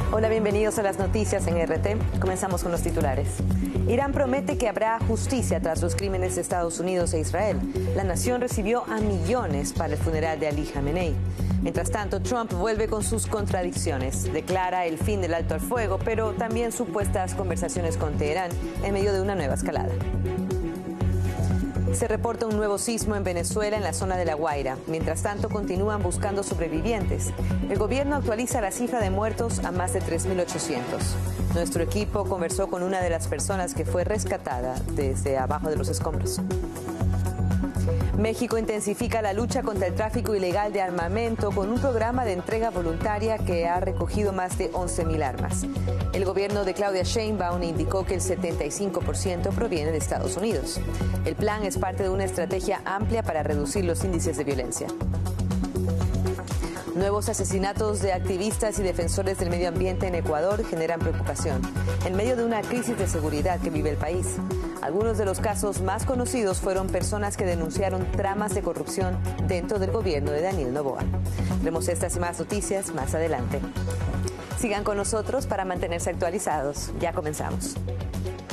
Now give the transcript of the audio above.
Hola, bienvenidos a las noticias en RT. Comenzamos con los titulares. Irán promete que habrá justicia tras los crímenes de Estados Unidos e Israel. La nación recibió a millones para el funeral de Ali Khamenei. Mientras tanto, Trump vuelve con sus contradicciones. Declara el fin del alto al fuego, pero también supuestas conversaciones con Teherán en medio de una nueva escalada. Se reporta un nuevo sismo en Venezuela, en la zona de La Guaira. Mientras tanto, continúan buscando sobrevivientes. El gobierno actualiza la cifra de muertos a más de 3.800. Nuestro equipo conversó con una de las personas que fue rescatada desde abajo de los escombros. México intensifica la lucha contra el tráfico ilegal de armamento con un programa de entrega voluntaria que ha recogido más de 11.000 armas. El gobierno de Claudia Sheinbaum indicó que el 75% proviene de Estados Unidos. El plan es parte de una estrategia amplia para reducir los índices de violencia. Nuevos asesinatos de activistas y defensores del medio ambiente en Ecuador generan preocupación, en medio de una crisis de seguridad que vive el país. Algunos de los casos más conocidos fueron personas que denunciaron tramas de corrupción dentro del gobierno de Daniel Noboa. Veremos estas y más noticias más adelante. Sigan con nosotros para mantenerse actualizados. Ya comenzamos.